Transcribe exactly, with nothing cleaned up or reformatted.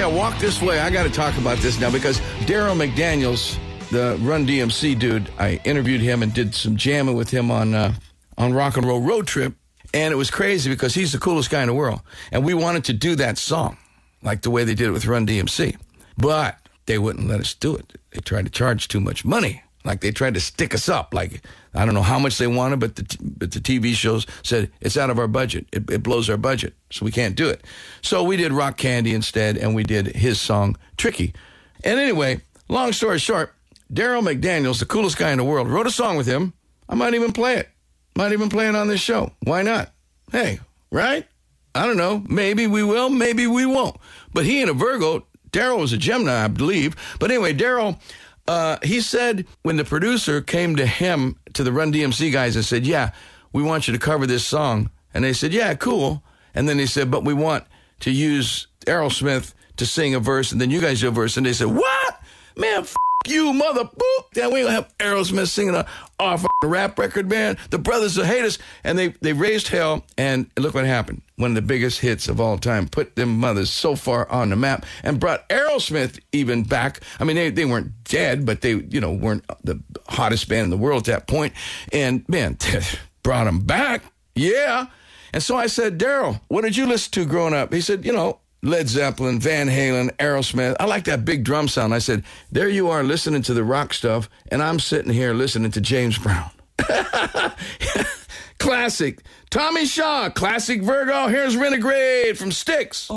yeah, Walk This Way. I got to talk about this now because Darryl McDaniels, the Run D M C dude, I interviewed him and did some jamming with him on uh, on Rock and Roll Road Trip. And it was crazy because he's the coolest guy in the world. And we wanted to do that song like the way they did it with Run D M C. But they wouldn't let us do it. They tried to charge too much money. Like they tried to stick us up. Like, I don't know how much they wanted, but the, but the T V shows said, it's out of our budget. It, it blows our budget, so we can't do it. So we did Rock Candy instead, and we did his song, Tricky. And anyway, long story short, Darryl McDaniels, the coolest guy in the world, wrote a song with him. I might even play it. Might even play it on this show. Why not? Hey, right? I don't know. Maybe we will, maybe we won't. But he ain't a Virgo. Darryl was a Gemini, I believe. But anyway, Darryl... Uh, he said when the producer came to him, to the Run D M C guys, and said, yeah, we want you to cover this song. And they said, yeah, cool. And then he said, but we want to use Aerosmith to sing a verse, and then you guys do a verse. And they said, what? Man, f*** you, mother boop. Then we don't have Aerosmith singing a off a rap record, man. The brothers will hate us. And they, they raised hell, and look what happened. One of the biggest hits of all time, put them mothers so far on the map and brought Aerosmith even back. I mean, they, they weren't dead, but they, you know, weren't the hottest band in the world at that point. And, man, brought them back. Yeah. And so I said, Darryl, what did you listen to growing up? He said, you know, Led Zeppelin, Van Halen, Aerosmith. I like that big drum sound. I said, there you are listening to the rock stuff, and I'm sitting here listening to James Brown. Classic. Tommy Shaw, classic Virgo. Here's Renegade from Styx.